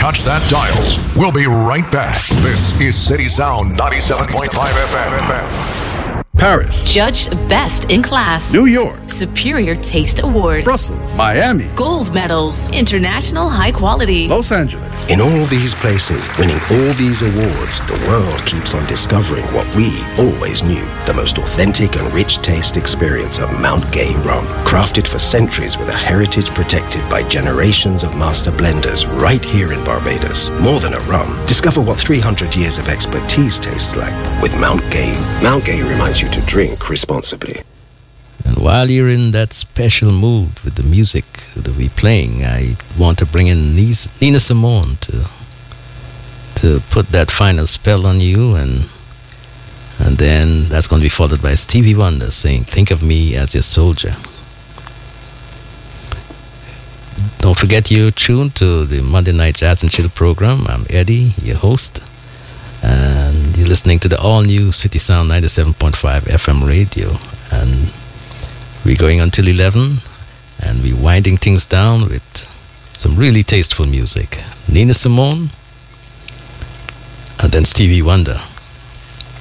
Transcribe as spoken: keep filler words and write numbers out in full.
touch that dial. We'll be right back. This is City Sound ninety-seven point five F M. Paris. Judged best in class. New York. Superior Taste Award. Brussels. Miami. Gold medals. International high quality. Los Angeles. In all these places, winning all these awards, the world keeps on discovering what we always knew. The most authentic and rich taste experience of Mount Gay rum. Crafted for centuries with a heritage protected by generations of master blenders right here in Barbados. More than a rum, discover what three hundred years of expertise tastes like with Mount Gay. Mount Gay reminds you to drink responsibly. And while you're in that special mood with the music that we're playing, I want to bring in Nina Simone to to put that final spell on you, and and then that's going to be followed by Stevie Wonder saying, "Think of me as your soldier." Don't forget you're tuned to the Monday Night Jazz and Chill program. I'm Eddie, your host. And you're listening to the all-new City Sound ninety-seven point five F M radio. And we're going until eleven, and we're winding things down with some really tasteful music. Nina Simone, and then Stevie Wonder.